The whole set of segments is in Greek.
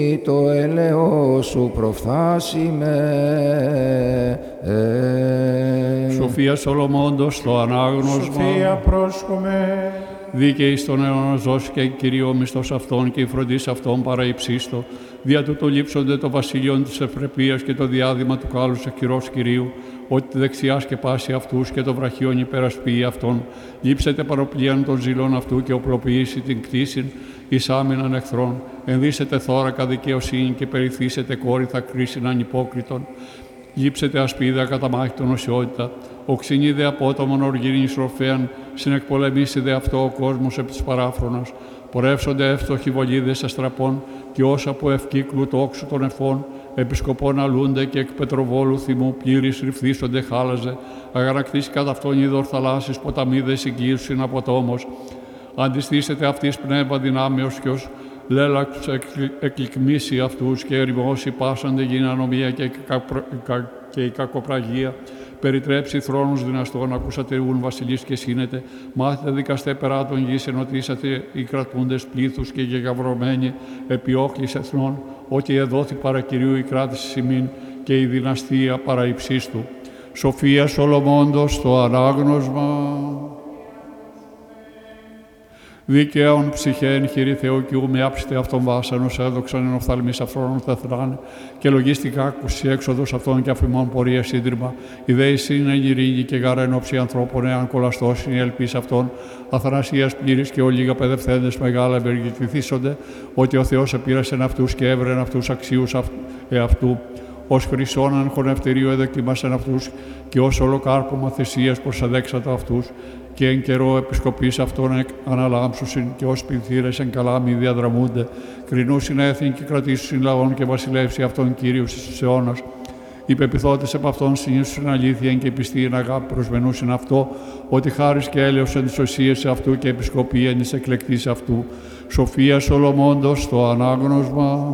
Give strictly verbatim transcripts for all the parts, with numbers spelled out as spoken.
το έλεος σου προφθάσιμε. Σοφία Σολομώντος, το ανάγνωσμα. Σοφία πρόσχομαι. Δίκαιη στον αιώνα ζώση και Κυρίω μισθός αυτών και η φροντίς αυτών παραϊψίστο. Δια τούτο λείψονται το βασίλειον της ευπρεπείας και το διάδημα του κάλους εκχειρός Κυρίου, ότι τη δεξιά σκεπάσει αυτούς και το βραχίον υπερασποιεί αυτών. Λείψετε παροπλίαν των ζήλων αυτού και οπλοποιήσει την κτήσιν εις άμυναν εχθρών. Ενδύσετε θώρακα δικαιοσύνη και περιθύσετε κόρυθα κρίσιν ανυπόκριτον. Λείψετε ασπίδα κατά μάχη των οσιότητα. Οξυνίδε απότομον οργήνη ροφέαν, συνεκπολεμήσιδε αυτό ο κόσμος επί της παράφρονας. Πορεύσονται εύστοχοι βολίδες αστραπών και όσα από ευκύκλου τόξου των εφών, επισκοπών αλούνται και εκ πετροβόλου θυμού πλήρης ρυφθίσονται χάλαζε, αγανακτήσει κατά αυτόν είδωρ θαλάσσης ποταμίδες συγκλήσουσιν από τόμος. Αντιστήσετε αυτής πνεύμα δυνάμεως και ως λέλαξ εκλικμίσει αυτούς και ερημώσει πάσαντε γυνανομία και, και η κακοπραγία. Περιτρέψει θρόνους δυναστών, ακούσατε ούν βασιλείς και σύνετε. Μάθετε δικαστέ περά των γης, ενωτήσατε οι κρατούντες πλήθους και γεγαυρωμένοι επιόχλης εθνών, ότι εδόθη παρακυρίου η κράτηση σημείν και η δυναστεία παραϊψίστου. Σοφία Σολομώντος, το ανάγνωσμα. Δίκαιον ψυχέν χειρή Θεού Κιού με άψητε αυτόν βάσανος έδοξαν εν οφθαλμής αφρόνων θεθράνε και λογίστηκα άκουση έξοδος αυτών και αφημών πορεία σύντριμα. Η δέηση είναι ειρήνη και γάρα ενόψη ανθρώπων εάν κολαστός είναι η ελπίς αυτών. Αθανασίας πλήρης και ολίγα παιδευθέντες μεγάλα ευεργετηθήσονται ότι ο Θεός επήρασεν αυτούς και έβρεν αυτούς αξίους εαυτού. Ως χρυσόν αν χωνευτερίου εδοκιμάσαν αυτούς και ως ολοκάρπωμα θυσίας προσεδέξατο αυτούς και εν καιρό επισκοπής αυτών αναλάμψουσιν και ως πινθύρες εν καλάμι διαδραμούνται. Κρινούσιν έθνη και κρατήσουσιν λαών και βασιλεύσει αυτόν Κύριος εις τους αιώνας. Οι πεπιθώτες επ' αυτόν συνήσουσιν αλήθεια και πιστή εν αγάπη προσβενούσιν αυτό, ότι χάρις και έλεος εν τις οσίες αυτού και επισκοπή εν εις εκλεκτής αυτού. Σοφία Σολομώντος, το ανάγνωσμα.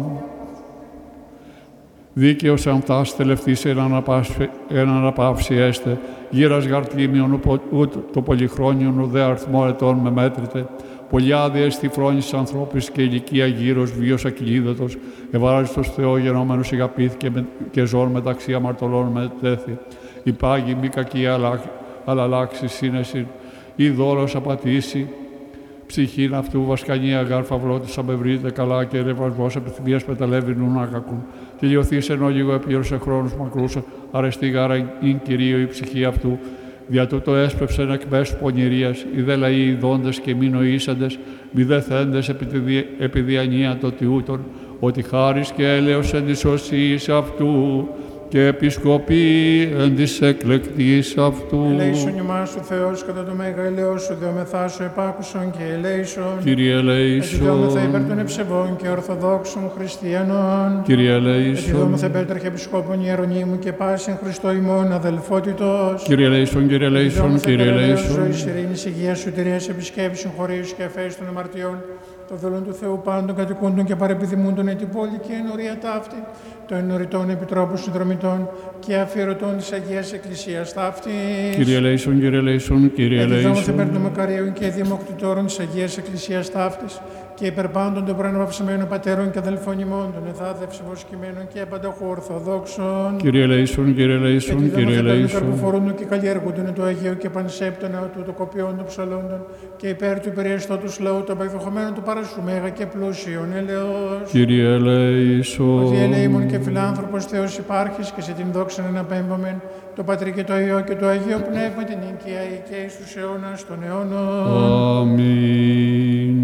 Δίκαιος αν φτάσει τελευτής εν αναπαύση έστε, γύρας γαρτλίμιον ούτ το πολυχρόνιον ουδέ αριθμό ετών με μέτρητε, πολλιάδειες στη φρόνης ανθρώπης και ηλικία γύρος βίος ακυλίδωτος, ευάρεστος Θεό γενόμενος ηγαπήθηκε και ζών μεταξύ αμαρτωλών μετέθη. Η πάγη μη κακία αλλά αλλάξει σύνεση, ή δόλος απατήσει, ψυχήν αυτού βασκανία γάρφαυλώτης αμπευρείται καλά και ρευασμός επιθυμίας πεταλεύει νουν άκακουν. Τελειωθείς ενώ λίγο επίρωσε χρόνους μακρούς, αρεστή γάρα ειν Κυρίω η ψυχή αυτού. Δια τούτο έσπευσεν εκ μέσου πονηρίας, οι δε λαοί ειδώντες και μη νοήσαντες, μη δε θέντες επί, τη, επί διανία το τιούτον, ότι χάρις και έλεος εν της οσίης αυτού, και επισκοπή εν της εκλεκτής αυτού. Ελέησον ημάς ο Θεός κατά το μέγα ελαιός σου, δεομεθά σου επάκουσον και ελέησον. Κύριε ελέησον. Επιδόμεθα υπέρ των ευσεβών και ορθοδόξων χριστιανών. Κύριε ελέησον. Επιδόμεθα υπέρ των αρχιεπισκόπων Ιερονύμου και πάσιν Χριστό ημών αδελφότητος. Κύριε ελέησον, Κύριε ελέησον, Κύριε ελέησον. Ζωής, ειρήνης, υγείας, σωτηρίας, επισκέψεων, χωρίους και αφαίρεσης των αμαρτιών, των δολών του Θεού πάντων κατοικούντων και παρεπιδημούντων εν την πόλη και ενωρία ταύτη, των ενωρητών επιτρόπων συνδρομητών και αφιερωτών της Αγίας Εκκλησίας ταύτης. Κύριε ελέησον, Κύριε ελέησον, Κύριε ελέησον. Επιδόμαστε υπέρ των Μακαρίων και δημοκτητόρων της Αγίας Εκκλησίας ταύτης και υπερπάντων των προαναβαυσαμένων πατέρων και αδελφών ημών, των εδάδευση βοσκημένων και πανταχού ορθοδόξων. Κύριε ελέησον, Κύριε ελέησον, Κύριε ελέησον. Επιδόμαστε υπέρ των και καλλιεργούντων το Αγίο και πανσέπτωνα του το κοπιών των ψαλόντων και υπέρ του υπεριεστώτους λαού των πεκδοχωμένων του παρασού μέγα και πλούσιων ελεός. Κύριε ελέησον. Ότι ελεήμων και φιλάνθρωπος Θεός υπάρχεις και σε την δόξα αναπέμπομεν το Πατρί και το Υιό και το Αγίο Πνεύμα την οικία και εις τους αιώνας των αιώνων. Αμήν.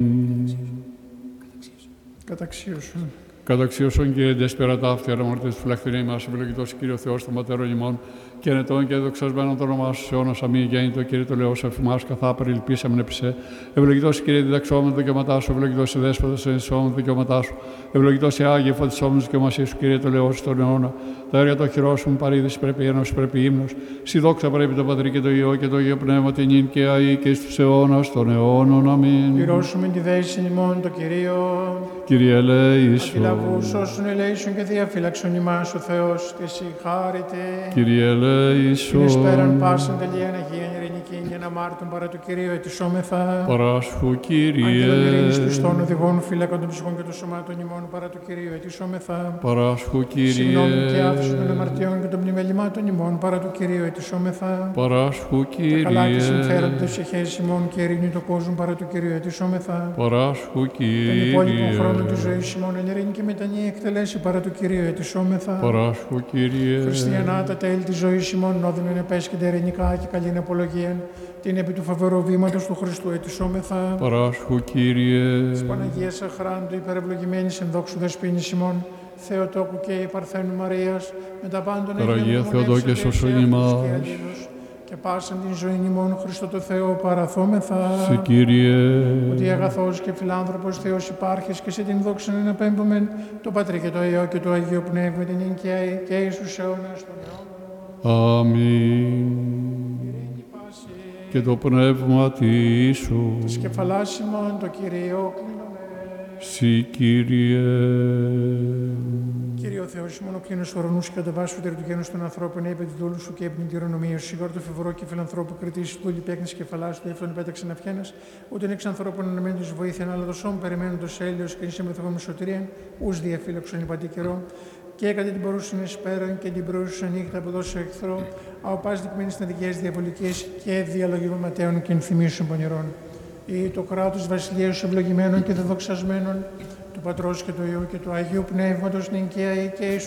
Καταξίωσον. Καταξίωσον Κύριε Ντεσπερατά αυτή αναμαρτίας του φυλαχθηνή μας, ευλογητός Κύριο Θεός των Πατέρων ημών, και ενετών και δοξασμένων το όνομά σου σε αιώνας αμήν, γέννητο Κύριε το Λεός εφημάς, καθά περιλυπήσαμεν επισέ. Ευλογητός Κύριε διδαξόμεν δικαιώματά σου, ευλογητός δέσποτας ενισόμεν δικαιώματά σου, ευλογητός η Άγιε φωτισόμεν δικαιωμασίες σου, Κύριε το Λεός στον αιώνα. Τα έργα των χειρών σου παρήδηση πρέπει ένωση πρέπει ύμνος. Συ δόξα πρέπει το Πατρί και το Υιό και το Αγίο Πνεύμα την ύν και αή και στους αιώνας των αιώνων αμήν. Πληρώσουμε τη δέηση ημών το Κυρίο. Κύριε ελέησον. Λαβούς όσων ελέησον και διαφύλαξον ημάς ο Θεός, τη συγχάρητε. Κύριε Την εσπέραν ελέησον. πάσαν τελείαν Αγίαν ειρηνική και αμάρτων παρά του Κυρίου ετισόμεθα. Παράσχου, Άγγελον ειρήνης Κύριε. πιστών οδηγών φύλακων των ψυχών και των σωμάτων ημών παρά του Κυρίου ετισόμεθα. Παράσχου, Συγγνώμη και Κύριε. άφηση των αμαρτιών και των πλημελημάτων ημών παρά του Κυρίου ετισόμεθα. Παράσχου, Τα καλά και συμφέροντα Κύριε. ψυχές ημών και ειρήνη το κόσμο παρά του Κυρίου ετισόμεθα. Παράσχου, Τον υπόλοιπο χρόνο Κύριε. της ζωής ημών εν ειρήνη και μετανία εκτελέσει παρά του Κυρίου ετισόμεθα. Παράσχου, Κύριε. Χριστιανά, τα τέλη της ζωής ημών νόδιν εν επέσχυνται ειρηνικά και καλήν απολογίαν. Την επί του φαβερού βήματος του Χριστού ετισόμεθα. Παράσχου, Κύριε. Της Παναγίας Αχράντου υπερευλογημένης εν δόξου δεσποίνης ημών, Θεοτόκου και η Παρθένου Μαρίας, με τα πάντων Παραγία Θεοδόκε σώσον ημάς. και πάσαν την ζωή ημών Χριστό το Θεό παραθόμεθα. Σε, Κύριε. Ότι αγαθός και φιλάνθρωπος Θεός υπάρχεις και σε την δόξα να αναπέμπομεν το Πατρί και το Υιό και το Αγίο Πνεύμα την ενοικιαή και εις τους αιώνας των αιώνων. Αμήν. Ειρήνη πάση. Και το πνεύμα Σου. Της κεφαλάς ημών το Κυρίο κλείνομαι. Συ, Κύριε. Κύριε ο Θεός ημών ο κλίνος ουρανούς και καταβάσου τερ του γένους των ανθρώπων έπαι τη δούλου σου και έπνη τη ρονομία σου. Σιγόρο το φευρό και φιλανθρώπου κριτής δούλη πέκνης κεφαλάς του εύθον πέταξε να φιάνας. Ούτε εξ ανθρώπων αναμένοντος βοήθεια αλλά δοσόν περιμένοντος έλεος και είσαι μεθαγόν σωτηρίαν ους διαφύλαξον υπαντή καιρό. Και έκατε την παρούσιν εσπέραν και την προούσιν νύχτα από δόσο εχθρό, αοπάς δικμένης αδικίες διαβολικές και διαλογικών ματέων και ενθυμίσεων πονηρών. Ή το κράτος βασιλείας ευλογημένων και δεδοξασμένων, του Πατρός και του Υιού και του Αγίου Πνεύματος νυν και αεί και εις